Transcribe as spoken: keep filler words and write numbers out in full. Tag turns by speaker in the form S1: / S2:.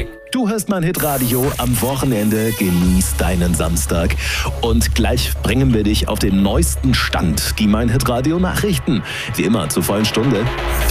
S1: Musik.
S2: Du hörst mein Hitradio am Wochenende, genieß deinen Samstag. Und gleich bringen wir dich auf den neuesten Stand, die mein Hitradio Nachrichten. Wie immer zur vollen Stunde.